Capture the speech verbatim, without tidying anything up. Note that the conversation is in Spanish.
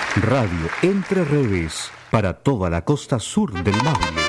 Radio Entre Redes, para toda la costa sur del Maule.